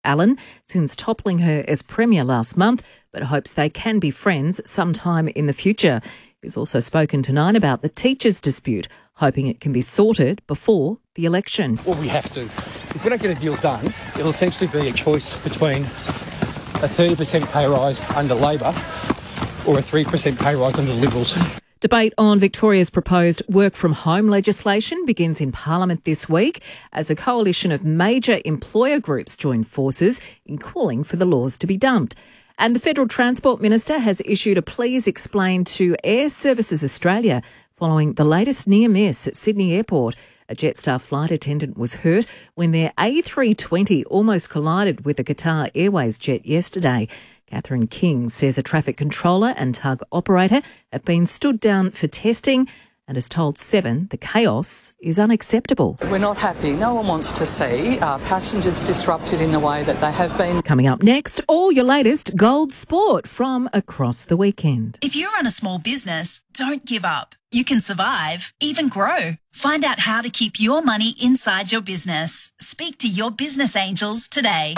Allen since toppling her as Premier last month, but hopes they can be friends sometime in the future. He's also spoken to Nine about the teachers' dispute, hoping it can be sorted before the election. Well, we have to. If we don't get a deal done, it'll essentially be a choice between a 30% pay rise under Labor or a 3% pay rise under the Liberals. Debate on Victoria's proposed work-from-home legislation begins in Parliament this week as a coalition of major employer groups join forces in calling for the laws to be dumped. And the Federal Transport Minister has issued a please explain to Air Services Australia following the latest near miss at Sydney Airport. A Jetstar flight attendant was hurt when their A320 almost collided with a Qatar Airways jet yesterday. Catherine King says a traffic controller and tug operator have been stood down for testing and has told Seven the chaos is unacceptable. We're not happy. No one wants to see our passengers disrupted in the way that they have been. Coming up next, all your latest gold sport from across the weekend. If you run a small business, don't give up. You can survive, even grow. Find out how to keep your money inside your business. Speak to your business angels today.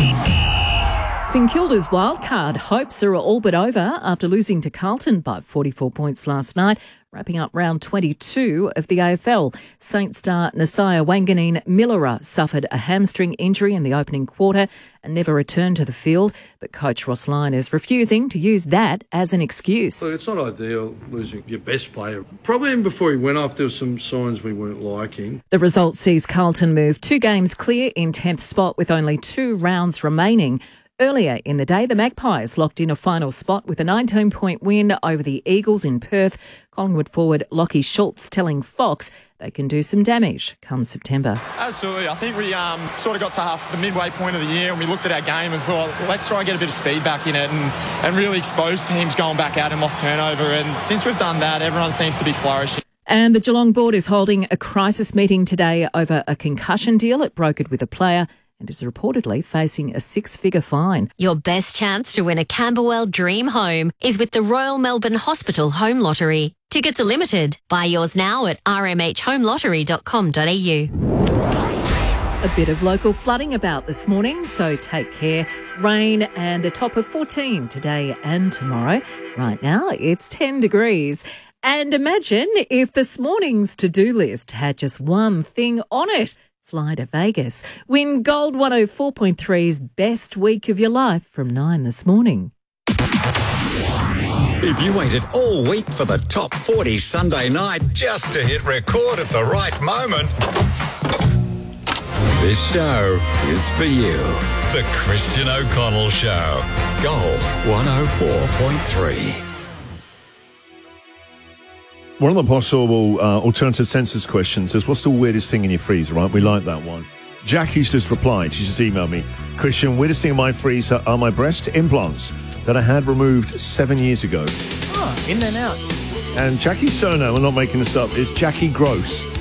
St Kilda's wildcard hopes are all but over after losing to Carlton by 44 points last night, wrapping up round 22 of the AFL. Saints star Nasiah Wanganeen-Millera suffered a hamstring injury in the opening quarter and never returned to the field, but coach Ross Lyon is refusing to use that as an excuse. Look, it's not ideal losing your best player. Probably even before he went off, there were some signs we weren't liking. The result sees Carlton move 2 games clear in 10th spot with only 2 rounds remaining. Earlier in the day, the Magpies locked in a final spot with a 19-point win over the Eagles in Perth. Collingwood forward Lachie Schultz telling Fox they can do some damage come September. Absolutely. I think we sort of got to the midway point of the year and we looked at our game and thought, let's try and get a bit of speed back in it and really expose teams going back at them off turnover. And since we've done that, everyone seems to be flourishing. And the Geelong board is holding a crisis meeting today over a concussion deal it brokered with a player and is reportedly facing a 6-figure fine. Your best chance to win a Camberwell Dream Home is with the Royal Melbourne Hospital Home Lottery. Tickets are limited. Buy yours now at rmhhomelottery.com.au. A bit of local flooding about this morning, so take care. Rain and a top of 14 today and tomorrow. Right now, it's 10 degrees. And imagine if this morning's to-do list had just one thing on it. Fly to Vegas. Win Gold 104.3's best week of your life from 9 this morning. If you waited all week for the Top 40 Sunday night just to hit record at the right moment, this show is for you. The Christian O'Connell Show. Gold 104.3. One of the possible alternative census questions is, what's the weirdest thing in your freezer, right? We like that one. Jackie's just replied. She just emailed me. Christian, weirdest thing in my freezer are my breast implants that I had removed 7 years ago. Oh, in and out. And Jackie's surname, I'm not making this up, is Jackie Gross.